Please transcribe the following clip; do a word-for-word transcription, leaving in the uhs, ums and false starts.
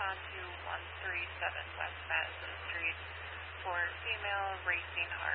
on to one thirty-seven West Madison Street for female racing